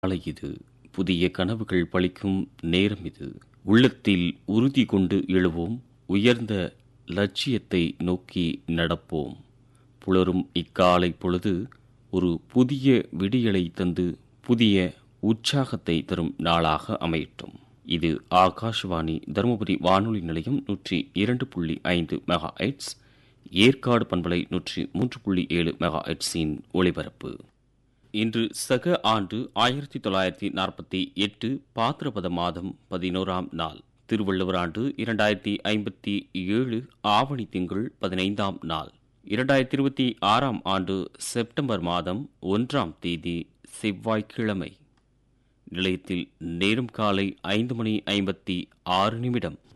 நாளை இது புதிய கனவுகள் பளிக்கும் நேரம் இது. உள்ளத்தில் உறுதி கொண்டு எழுவோம், உயர்ந்த லட்சியத்தை நோக்கி நடப்போம். புலரும் இக்காலை பொழுது ஒரு புதிய விடியலை தந்து புதிய உற்சாகத்தை தரும் நாளாக அமையட்டும். இது ஆகாஷ்வாணி தருமபுரி வானொலி நிலையம் 102.5 மெகாஹெர்ட்ஸ், ஏற்காடு பண்பலை 103.7 மெகாஹெர்ட்ஸின் ஒளிபரப்பு. இன்று சக ஆண்டு 1948 பாத்திரபத மாதம் 11ஆம் நாள், திருவள்ளுவர் ஆண்டு 2057 ஆவணி திங்கள் 15ஆம் நாள், 2026ஆம் ஆண்டு செப்டம்பர் மாதம் 1ஆம் தேதி செவ்வாய்க்கிழமை. நிலையத்தில் நேரம் காலை 5:56.